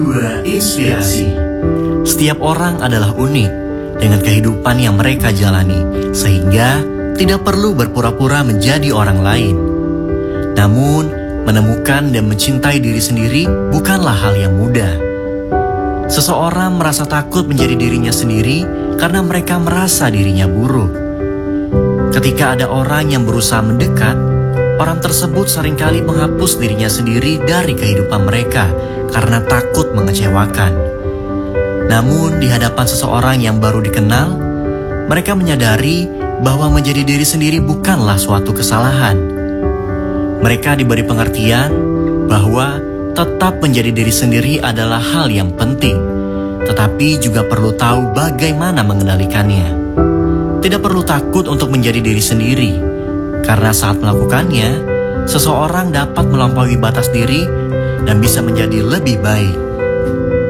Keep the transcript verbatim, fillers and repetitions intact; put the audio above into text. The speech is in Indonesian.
Dua Inspirasi. Setiap orang adalah unik dengan kehidupan yang mereka jalani, sehingga tidak perlu berpura-pura menjadi orang lain. Namun, menemukan dan mencintai diri sendiri bukanlah hal yang mudah. Seseorang merasa takut menjadi dirinya sendiri karena mereka merasa dirinya buruk. Ketika ada orang yang berusaha mendekat, orang tersebut seringkali menghapus dirinya sendiri dari kehidupan mereka karena takut mengecewakan. Namun di hadapan seseorang yang baru dikenal, mereka menyadari bahwa menjadi diri sendiri bukanlah suatu kesalahan. Mereka diberi pengertian bahwa tetap menjadi diri sendiri adalah hal yang penting, tetapi juga perlu tahu bagaimana mengendalikannya. Tidak perlu takut untuk menjadi diri sendiri, karena saat melakukannya, seseorang dapat melampaui batas diri dan bisa menjadi lebih baik.